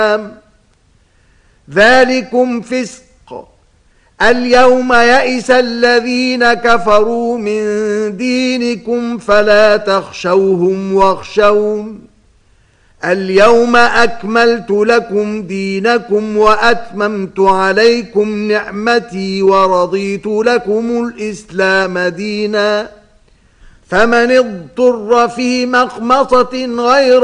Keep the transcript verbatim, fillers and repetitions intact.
ذلكم فسق. اليوم يئس الذين كفروا من دينكم فلا تخشوهم واخشون اليوم أكملت لكم دينكم وأتممت عليكم نعمتي ورضيت لكم الإسلام دينا فمن اضطر في مخمصة غير